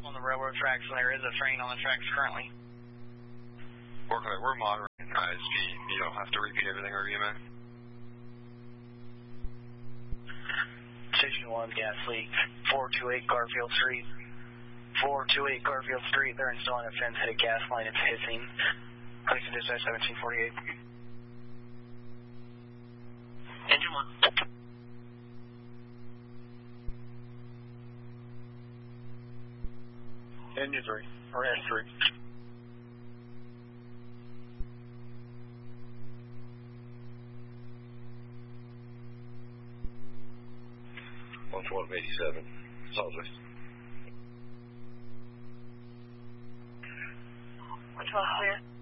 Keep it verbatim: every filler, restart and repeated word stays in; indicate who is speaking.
Speaker 1: on the railroad tracks, and there is a train on the tracks currently.
Speaker 2: Okay, we're monitoring I S P. You don't have to repeat everything, are you, man?
Speaker 1: Station one, gas leak, four two eight Garfield Street. four two eight Garfield Street, they're installing a fence-headed gas line, it's hissing. Houston Dispatch seventeen forty-eight. Engine one.
Speaker 2: Engine three, or S three. one twelve eighty-seven, Southwest.
Speaker 1: one twelve clear.